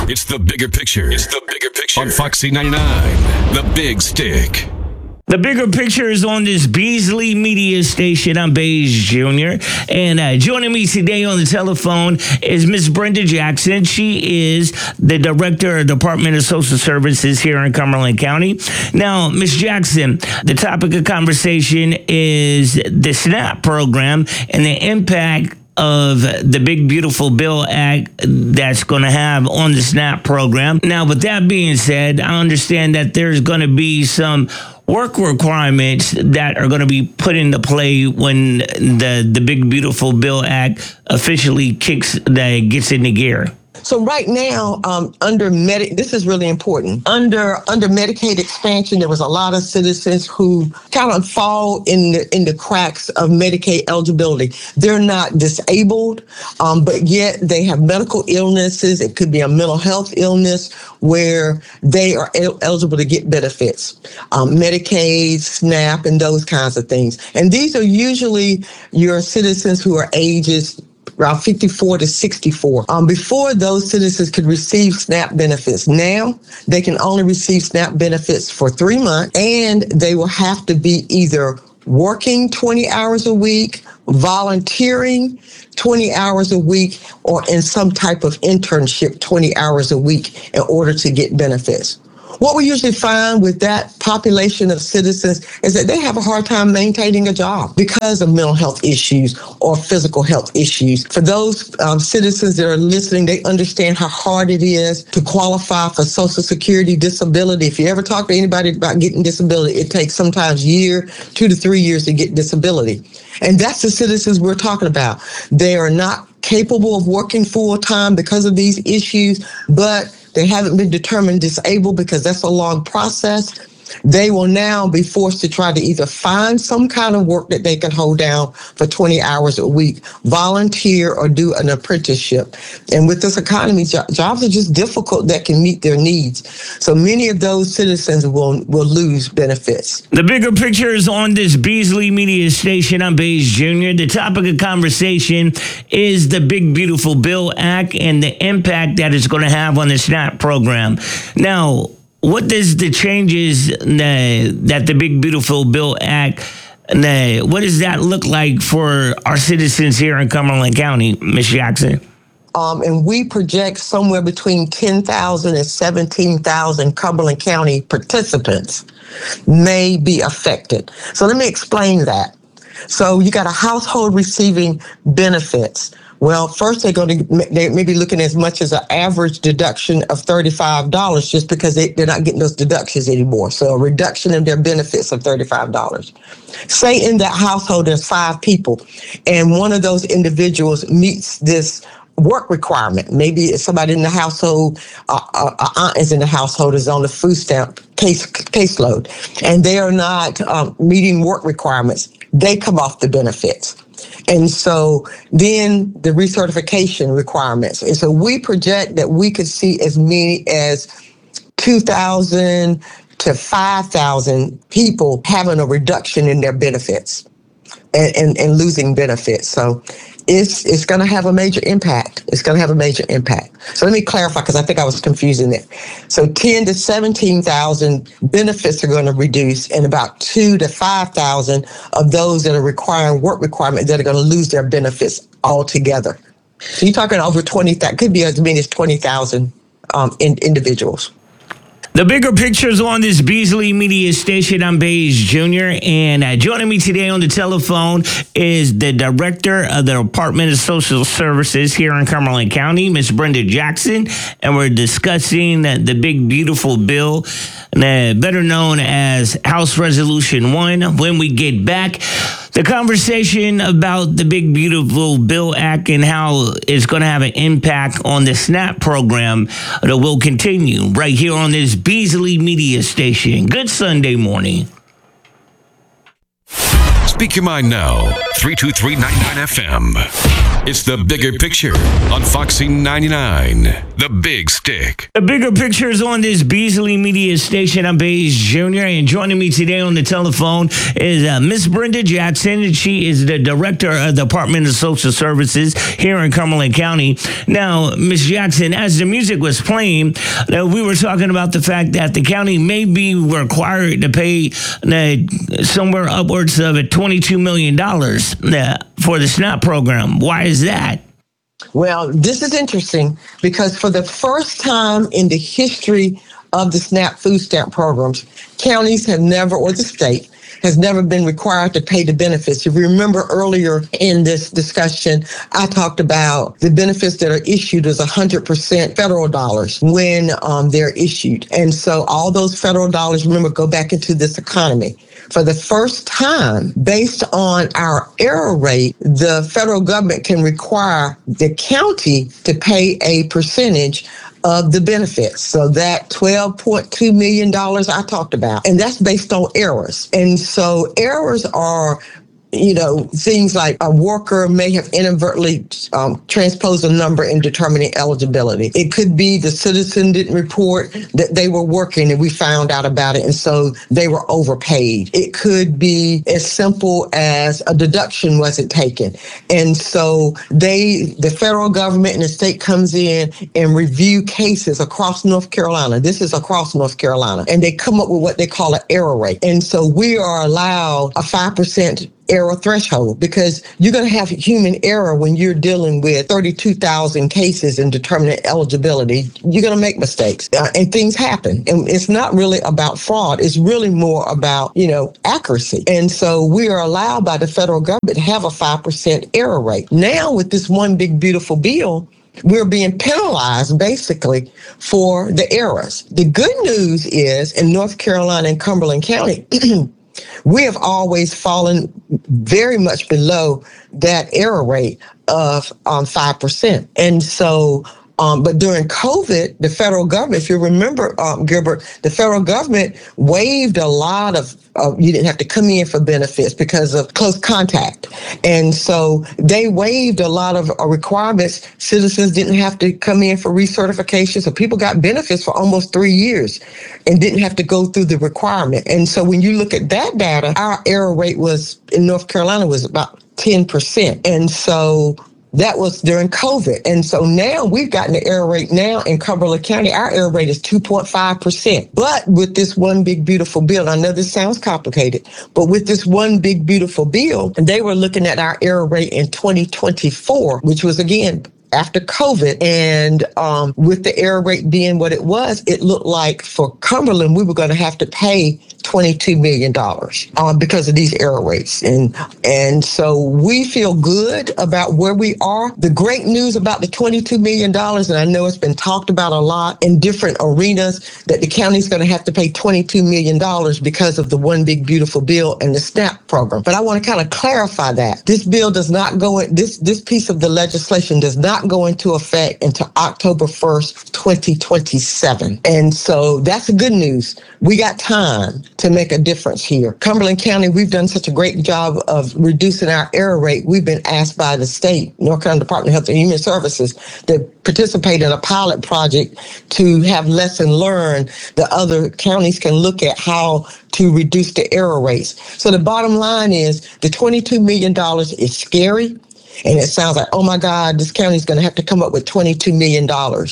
It's the bigger picture. It's the bigger picture. On Foxy 99, The Big Stick. The bigger picture is on this Beasley Media Station. I'm Beige Jr. And joining me today on the telephone is Miss Brenda Jackson. She is the Director of Department of Social Services here in Cumberland County. Now, Miss Jackson, the topic of conversation is the SNAP program and the impact of the Big Beautiful Bill Act that's going to have on the SNAP program. Now, with that being said, I understand that there's going to be some work requirements that are going to be put into play when the Big Beautiful Bill Act officially gets into gear. So right now, this is really important. Under Medicaid expansion, there was a lot of citizens who kind of fall in the cracks of Medicaid eligibility. They're not disabled, but yet they have medical illnesses. It could be a mental health illness where they are eligible to get benefits, Medicaid, SNAP, and those kinds of things. And these are usually your citizens who are ages around 54 to 64. Before, those citizens could receive SNAP benefits. Now, they can only receive SNAP benefits for 3 months, and they will have to be either working 20 hours a week, volunteering 20 hours a week, or in some type of internship 20 hours a week in order to get benefits. What we usually find with that population of citizens is that they have a hard time maintaining a job because of mental health issues or physical health issues. For those citizens that are listening, they understand how hard it is to qualify for Social Security disability. If you ever talk to anybody about getting disability, it takes sometimes 2 to 3 years to get disability. And that's the citizens we're talking about. They are not capable of working full time because of these issues, but they haven't been determined disabled because that's a long process. They will now be forced to try to either find some kind of work that they can hold down for 20 hours a week, volunteer, or do an apprenticeship. And with this economy, jobs are just difficult that can meet their needs. So many of those citizens will lose benefits. The bigger picture is on this Beasley Media Station. I'm Beige Jr. The topic of conversation is the Big Beautiful Bill Act and the impact that it's going to have on the SNAP program. Now, what does the changes that the Big Beautiful Bill Act, what does that look like for our citizens here in Cumberland County, Ms. Jackson? And we project somewhere between 10,000 and 17,000 Cumberland County participants may be affected. So let me explain that. So you got a household receiving benefits. Well, first they may be looking at as much as an average deduction of $35 just because they're not getting those deductions anymore. So a reduction in their benefits of $35. Say in that household there's 5 people and one of those individuals meets this work requirement. Maybe it's somebody in the household, an aunt is in the household, is on the food stamp caseload, and they are not meeting work requirements. They come off the benefits. And so then the recertification requirements. And so we project that we could see as many as 2,000 to 5,000 people having a reduction in their benefits and losing benefits. So it's going to have a major impact. It's going to have a major impact. So let me clarify, because I think I was confusing it. So 10 to 17,000 benefits are going to reduce, and about 2 to 5,000 of those that are requiring work requirement that are going to lose their benefits altogether. So you're talking over 20, that could be as many as 20,000 individuals. The bigger picture's on this Beasley Media Station. I'm Beige Jr. And joining me today on the telephone is the Director of the Department of Social Services here in Cumberland County, Ms. Brenda Jackson. And we're discussing the Big Beautiful Bill, better known as House Resolution 1. When we get back, the conversation about the Big Beautiful Bill Act and how it's going to have an impact on the SNAP program that will continue right here on this Beasley Media Station. Good Sunday morning. Speak your mind now. 32399 FM. It's the bigger picture on Foxy 99. The Big Stick. The bigger picture is on this Beasley Media Station. I'm Baze Jr. And joining me today on the telephone is Miss Brenda Jackson. She is the director of the Department of Social Services here in Cumberland County. Now, Miss Jackson, as the music was playing, we were talking about the fact that the county may be required to pay somewhere upwards of $22 million for the SNAP program. Why is that? Well, this is interesting because for the first time in the history of the SNAP food stamp programs, counties have never, or the state, has never been required to pay the benefits. If you remember earlier in this discussion, I talked about the benefits that are issued as 100% federal dollars when they're issued. And so all those federal dollars, remember, go back into this economy. For the first time, based on our error rate, the federal government can require the county to pay a percentage of the benefits. So that $12.2 million I talked about, and that's based on errors. And so errors are, things like a worker may have inadvertently transposed a number in determining eligibility. It could be the citizen didn't report that they were working and we found out about it, and so they were overpaid. It could be as simple as a deduction wasn't taken. And so the federal government and the state comes in and review cases across North Carolina. This is across North Carolina. And they come up with what they call an error rate. And so we are allowed a 5% error threshold because you're going to have human error when you're dealing with 32,000 cases and determining eligibility. You're going to make mistakes and things happen. And it's not really about fraud. It's really more about, accuracy. And so we are allowed by the federal government to have a 5% error rate. Now with this one big beautiful bill, we're being penalized basically for the errors. The good news is in North Carolina and Cumberland County, we have always fallen very much below that error rate of 5%. And so, but during COVID, the federal government, if you remember, Gilbert, the federal government waived a lot of, you didn't have to come in for benefits because of close contact. And so they waived a lot of requirements. Citizens didn't have to come in for recertification. So people got benefits for almost 3 years and didn't have to go through the requirement. And so when you look at that data, our error rate was in North Carolina was about 10%. And so that was during COVID. And so now we've gotten the error rate now in Cumberland County. Our error rate is 2.5%. But with this one big beautiful bill, I know this sounds complicated, but with this one big beautiful bill, they were looking at our error rate in 2024, which was again after COVID. And with the error rate being what it was, it looked like for Cumberland, we were going to have to pay $22 million because of these error rates. And so we feel good about where we are. The great news about the $22 million, and I know it's been talked about a lot in different arenas, that the county's going to have to pay $22 million because of the one big beautiful bill and the SNAP program. But I want to kind of clarify that. This bill does not go in, this piece of the legislation does not go into effect until October 1st, 2027. And so that's the good news. We got time to make a difference here. Cumberland County, we've done such a great job of reducing our error rate. We've been asked by the state, North Carolina Department of Health and Human Services, to participate in a pilot project to have lesson learned that other counties can look at how to reduce the error rates. So the bottom line is the $22 million is scary. And it sounds like, oh my God, this county is going to have to come up with $22 million.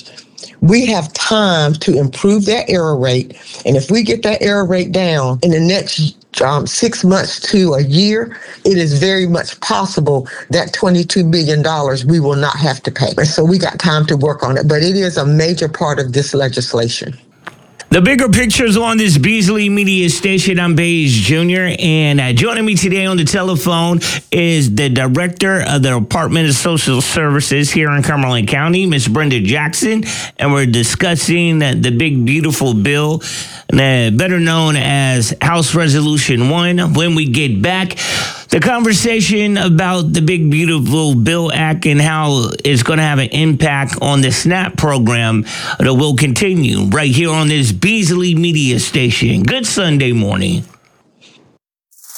We have time to improve that error rate. And if we get that error rate down in the next 6 months to a year, it is very much possible that $22 million we will not have to pay. So we got time to work on it. But it is a major part of this legislation. The bigger pictures on this Beasley Media Station. I'm Baze Jr. And joining me today on the telephone is the director of the Department of Social Services here in Cumberland County, Miss Brenda Jackson. And we're discussing the big, beautiful bill, better known as House Resolution 1. When we get back, the conversation about the Big Beautiful Bill Act and how it's going to have an impact on the SNAP program that will continue right here on this Beasley Media Station. Good Sunday morning.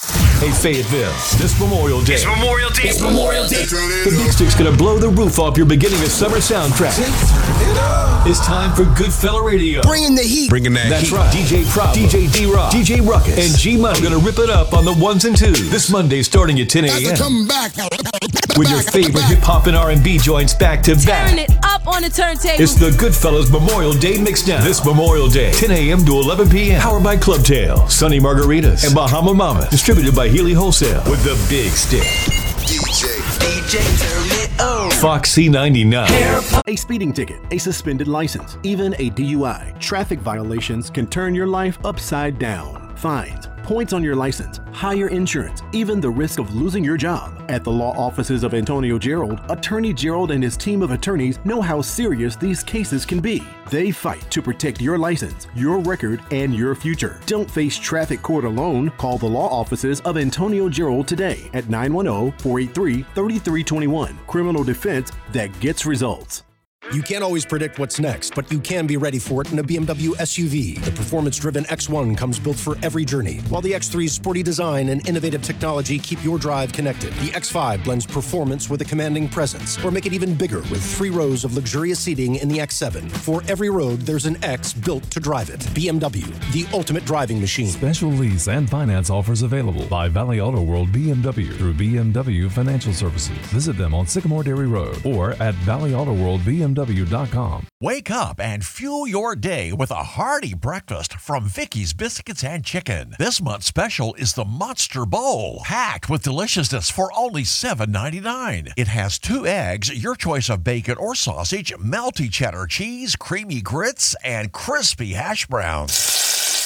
Hey, Fayetteville, this Memorial Day. It's Memorial Day. It's Memorial Day. The Big Stick's gonna blow the roof off your beginning of summer soundtrack. It's time for Goodfella Radio. Bringing the heat. Bringing that That's heat. right. DJ Prop, DJ D-Rock, DJ Ruckus, and G-Money are gonna rip it up on the ones and twos this Monday starting at 10 a.m. Come back. with your favorite hip-hop and R&B joints back to back. Turn it up on the turntable. It's the Goodfellas Memorial Day Mixdown. This Memorial Day, 10 a.m. to 11 p.m. Powered by Clubtail, Sunny Margaritas, and Bahama Mama. Distributed by Healy Wholesale with the Big Stick. DJ, turn it on. Foxy 99. A speeding ticket, a suspended license, even a DUI. Traffic violations can turn your life upside down. Fines, points on your license, higher insurance, even the risk of losing your job. At the law offices of Antonio Gerald, Attorney Gerald and his team of attorneys know how serious these cases can be. They fight to protect your license, your record, and your future. Don't face traffic court alone. Call the law offices of Antonio Gerald today at 910-483-3321. Criminal defense that gets results. You can't always predict what's next, but you can be ready for it in a BMW SUV. The performance-driven X1 comes built for every journey, while the X3's sporty design and innovative technology keep your drive connected. The X5 blends performance with a commanding presence, or make it even bigger with 3 rows of luxurious seating in the X7. For every road, there's an X built to drive it. BMW, the ultimate driving machine. Special lease and finance offers available by Valley Auto World BMW through BMW Financial Services. Visit them on Sycamore Dairy Road or at valleyautoworldbmw.com. Wake up and fuel your day with a hearty breakfast from Vicky's Biscuits and Chicken. This month's special is the Monster Bowl, packed with deliciousness for only $7.99. It has 2 eggs, your choice of bacon or sausage, melty cheddar cheese, creamy grits, and crispy hash browns.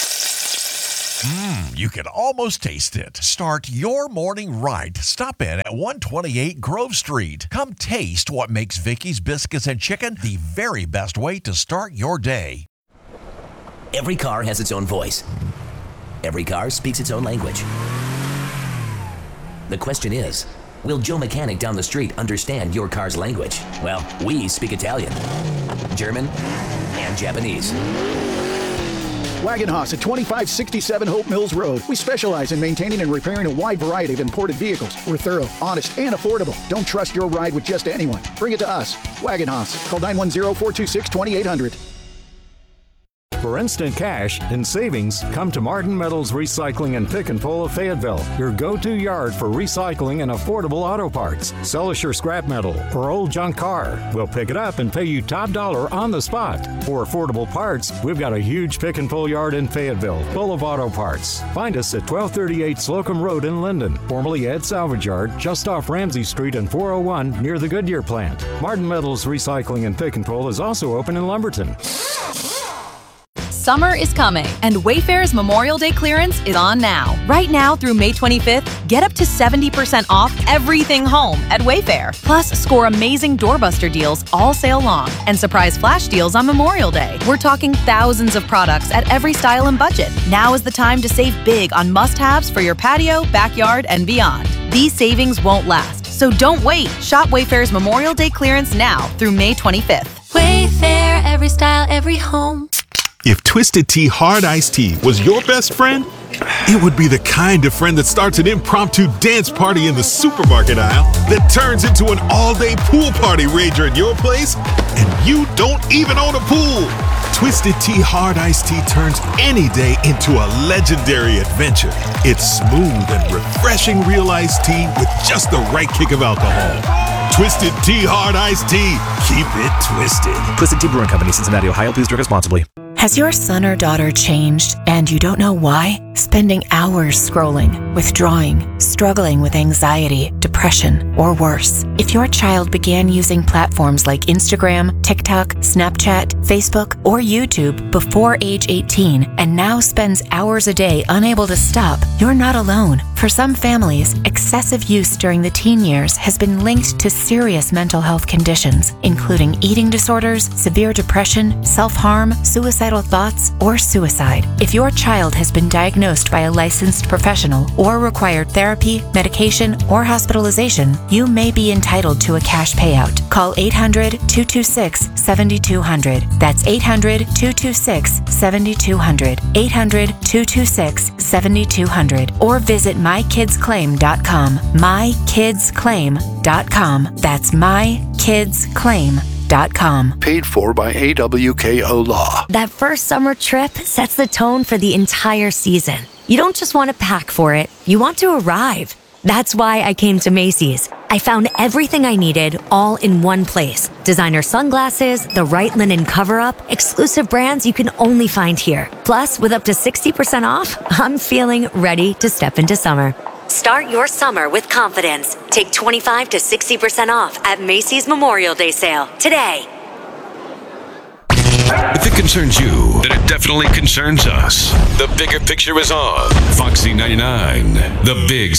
You can almost taste it. Start your morning right. Stop in at 128 Grove Street. Come taste what makes Vicky's Biscuits and Chicken the very best way to start your day. Every car has its own voice. Every car speaks its own language. The question is, will Joe Mechanic down the street understand your car's language? Well, we speak Italian, German, and Japanese. Wagon Haas at 2567 Hope Mills Road. We specialize in maintaining and repairing a wide variety of imported vehicles. We're thorough, honest, and affordable. Don't trust your ride with just anyone. Bring it to us. Wagon Haas. Call 910-426-2800. For instant cash and savings, come to Martin Metals Recycling and Pick and Pull of Fayetteville, your go-to yard for recycling and affordable auto parts. Sell us your scrap metal or old junk car. We'll pick it up and pay you top dollar on the spot. For affordable parts, we've got a huge pick and pull yard in Fayetteville, full of auto parts. Find us at 1238 Slocum Road in Linden, formerly Ed Salvage Yard, just off Ramsey Street and 401 near the Goodyear plant. Martin Metals Recycling and Pick and Pull is also open in Lumberton. Summer is coming, and Wayfair's Memorial Day clearance is on now. Right now through May 25th, get up to 70% off everything home at Wayfair. Plus, score amazing doorbuster deals all sale long and surprise flash deals on Memorial Day. We're talking thousands of products at every style and budget. Now is the time to save big on must-haves for your patio, backyard, and beyond. These savings won't last, so don't wait. Shop Wayfair's Memorial Day clearance now through May 25th. Wayfair, every style, every home. If Twisted Tea Hard Iced Tea was your best friend, it would be the kind of friend that starts an impromptu dance party in the supermarket aisle that turns into an all-day pool party rager at your place, and you don't even own a pool. Twisted Tea Hard Iced Tea turns any day into a legendary adventure. It's smooth and refreshing real iced tea with just the right kick of alcohol. Twisted Tea Hard Iced Tea. Keep it twisted. Twisted Tea Brewing Company, Cincinnati, Ohio. Please drink responsibly. Has your son or daughter changed and you don't know why? Spending hours scrolling, withdrawing, struggling with anxiety, depression, or worse. If your child began using platforms like Instagram, TikTok, Snapchat, Facebook, or YouTube before age 18 and now spends hours a day unable to stop, you're not alone. For some families, excessive use during the teen years has been linked to serious mental health conditions, including eating disorders, severe depression, self-harm, suicidal thoughts, or suicide. If your child has been diagnosed by a licensed professional or required therapy, medication, or hospitalization, you may be entitled to a cash payout. Call 800-226-7200. That's 800-226-7200. 800-226-7200. 7200 or visit mykidsclaim.com. mykidsclaim.com. That's mykidsclaim.com. Paid for by AWKO Law. That first summer trip sets the tone for the entire season. You don't just want to pack for it, you want to arrive. That's why I came to Macy's. I found everything I needed all in one place. Designer sunglasses, the right linen cover-up, exclusive brands you can only find here. Plus, with up to 60% off, I'm feeling ready to step into summer. Start your summer with confidence. Take 25 to 60% off at Macy's Memorial Day sale today. If it concerns you, then it definitely concerns us. The Bigger Picture is on Foxy 99, the big